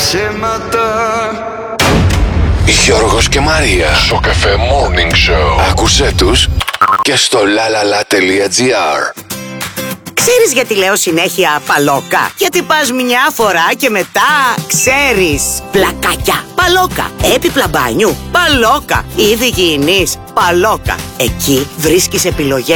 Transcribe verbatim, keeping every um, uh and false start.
ψέματα. Γιώργος και Μαρία, Σοκαφέ Morning Show. Άκουσέ τους και στο lalala τελεία gr. Ξέρεις γιατί λέω συνέχεια παλόκα? Γιατί πας μια φορά και μετά ξέρεις. Πλακάκια, παλόκα. Έπιπλα μπάνιου, παλόκα. Είδη υγιεινής, παλόκα. Εκεί βρίσκεις επιλογές